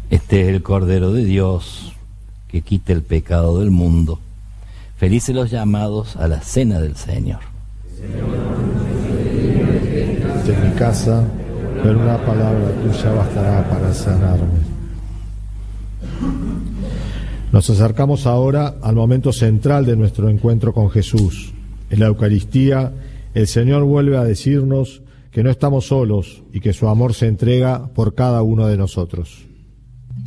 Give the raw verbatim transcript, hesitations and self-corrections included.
Este es el Cordero de Dios, que quita el pecado del mundo. Felices los llamados a la cena del Señor. En mi casa, pero una palabra tuya bastará para sanarme. Nos acercamos ahora al momento central de nuestro encuentro con Jesús. En la Eucaristía, el Señor vuelve a decirnos que no estamos solos y que su amor se entrega por cada uno de nosotros.